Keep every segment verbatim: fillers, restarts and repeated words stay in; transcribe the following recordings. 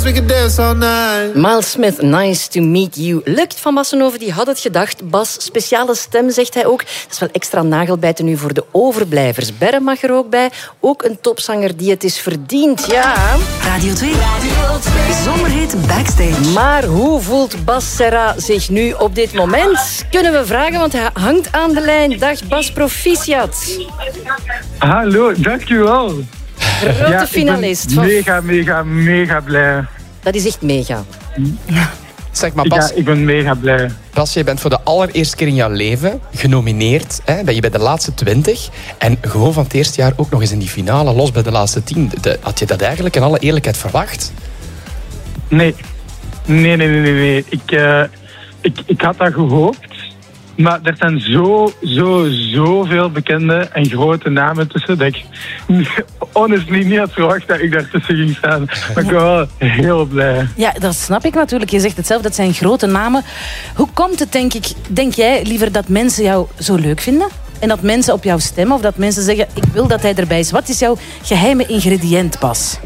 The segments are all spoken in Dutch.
we could dance all night. Miles Smith, nice to meet you. Lukt van Bassenhoven, die had het gedacht. Bas, speciale stem, zegt hij ook. Dat is wel extra nagelbijten nu voor de overblijvers. Berre mag er ook bij. Ook een topzanger die het is verdiend, ja. Radio twee. Radio twee. Zomerhit Backstage. Maar hoe voelt Bas Serra zich nu op dit moment? Kunnen we vragen, want hij hangt aan de lijn. Dag Bas, proficiat. Hallo, dankjewel. Grote ja, finalist. Ik ben mega, mega, mega blij. Dat is echt mega. Zeg maar, Bas, Ja, ik ben mega blij. Bas, jij bent voor de allereerste keer in jouw leven genomineerd. Hè? Ben je bij de laatste twintig. En gewoon van het eerste jaar ook nog eens in die finale, los bij de laatste tien. De, had je dat eigenlijk in alle eerlijkheid verwacht? Nee. Nee, nee, nee, nee. nee. Ik, uh, ik, ik had dat gehoopt. Maar er zijn zo, zo, zoveel bekende en grote namen tussen dat ik honestly niet had verwacht dat ik daartussen ging staan. Maar ik ben wel heel blij. Ja, dat snap ik natuurlijk. Je zegt het zelf, dat zijn grote namen. Hoe komt het, denk ik, denk jij liever dat mensen jou zo leuk vinden? En dat mensen op jou stemmen? Of dat mensen zeggen, ik wil dat hij erbij is. Wat is jouw geheime ingrediënt, Bas?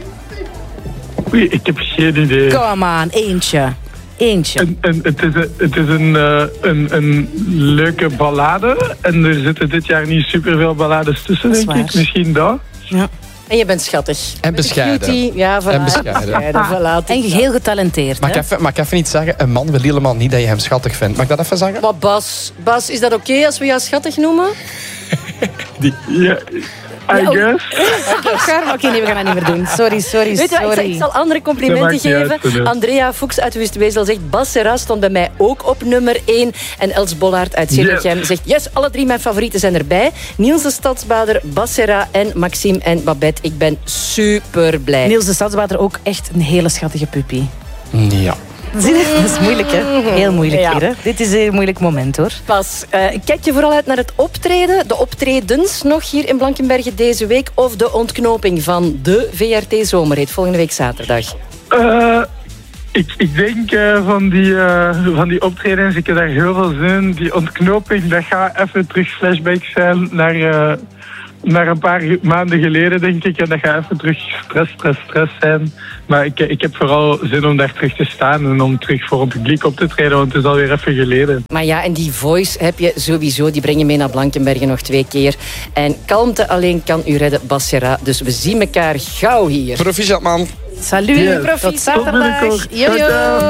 Oei, ik heb geen idee. Come on, eentje. Eentje. En, en het is, een, het is een, uh, een, een leuke ballade. En er zitten dit jaar niet superveel ballades tussen, denk ik. Misschien dat. Ja. En je bent schattig. En bescheiden. Cutie. Ja, voilà. En bescheiden. Voilà, En heel getalenteerd. Mag ik, even, mag ik even iets zeggen? Een man wil helemaal niet dat je hem schattig vindt. Mag ik dat even zeggen? Maar Bas, Bas, is dat oké als we jou schattig noemen? Die, ja, I guess. Oké, okay, nee, we gaan dat niet meer doen. Sorry, sorry, Weet je wat, ik, zal, sorry. ik zal andere complimenten Dat maakt niet geven. uit, dat is. Andrea Fuchs uit Wustwezel zegt... Bas Serra stond bij mij ook op nummer één. En Els Bollaert uit Zillichem Yes. zegt... Yes, alle drie mijn favorieten zijn erbij. Niels de Stadsbader, Bas Serra en Maxime en Babette. Ik ben super blij. Niels de Stadsbader ook echt een hele schattige puppy. Ja. Zie je? Dat is moeilijk, hè? Heel moeilijk Ja. hier, hè? Dit is een heel moeilijk moment, hoor. Bas, uh, kijk je vooral uit naar het optreden, de optredens nog hier in Blankenberge deze week, of de ontknoping van de V R T Zomerhit volgende week zaterdag? Uh, ik, ik denk uh, van, die, uh, van die optredens, ik heb daar heel veel zin in. Die ontknoping, dat gaat even terug flashbacks zijn naar, uh, naar een paar maanden geleden, denk ik. En dat gaat even terug stress, stress, stress zijn. Maar ik, ik heb vooral zin om daar terug te staan en om terug voor een publiek op te treden, want het is alweer even geleden. Maar ja, en die voice heb je sowieso, die breng je mee naar Blankenberge nog twee keer. En kalmte alleen kan u redden, Bas Serra. Dus we zien elkaar gauw hier. Proficiat, man. Salut, Yes. tot zaterdag. Tot binnenkort. Yo, yo. Ciao, ciao.